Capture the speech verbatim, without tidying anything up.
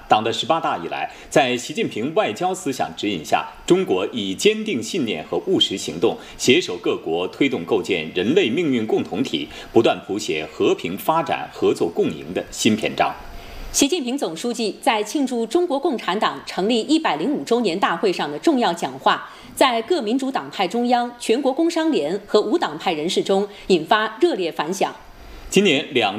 党的十八大以来，在习近平外交思想指引下，中国以坚定信念和务实行动，携手各国推动构建人类命运共同体，不断谱写和平发展、合作共赢的新篇章。 习近平总书记在庆祝中国共产党成立一百零五周年大会上的重要讲话，在各民主党派中央、全国工商联和无党派人士中引发热烈反响。 今年两